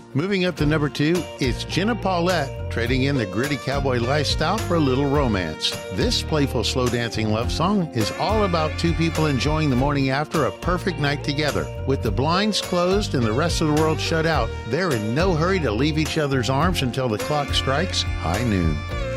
Moving up to number 2, it's Jenna Paulette, trading in the gritty cowboy lifestyle for a little romance. This playful slow dancing love song is all about two people enjoying the morning after a perfect night together. With the blinds closed and the rest of the world shut out, they're in no hurry to leave each other's arms until the clock strikes high noon.